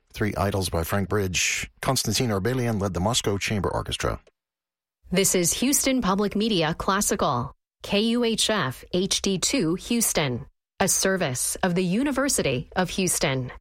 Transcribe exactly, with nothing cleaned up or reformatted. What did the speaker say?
Three Idols by Frank Bridge. Konstantin Orbelian led the Moscow Chamber Orchestra. This is Houston Public Media Classical, K U H F H D two Houston, a service of the University of Houston.